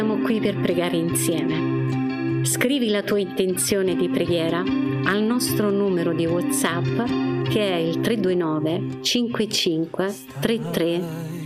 Siamo qui per pregare insieme. Scrivi la tua intenzione di preghiera al nostro numero di WhatsApp che è il 329 55 33